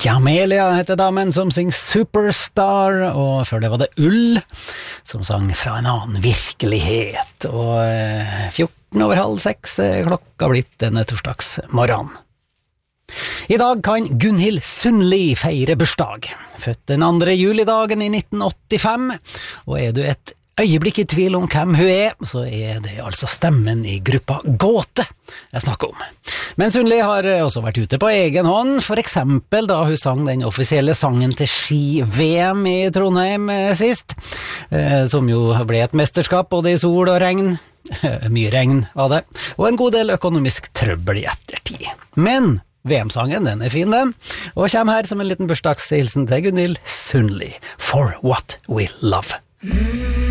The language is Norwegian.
Jamelia heter damen som synger Superstar, og før det var det Ull som sang Fra en annen virkelighet. Og 14:30 er klokka blitt denne torsdagsmorgen. I dag kan Gunhild Sundli feire bursdag. Født den 2. julidagen i 1985, og er du et øyeblikk i tvil om hvem hun er, så er det altså stemmen i gruppa Gåte jeg snakker om. Men Sundli har også vært ute på egen hånd, for eksempel da hun sang den offisielle sangen til ski-VM i Trondheim sist, som jo ble et mesterskap både i sol og regn. Mye regn var det, og en god del økonomisk trøbbel i ettertid. Men VM-sangen, den er fin den, og kommer her som en liten bursdagshilsen til Gunhild Sundli, For What We Love.